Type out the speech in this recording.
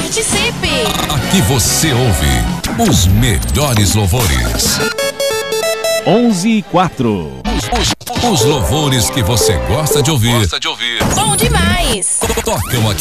Participe! Aqui você ouve os melhores louvores. 11:04. Os louvores que você gosta de ouvir. Bom demais! Tocam aqui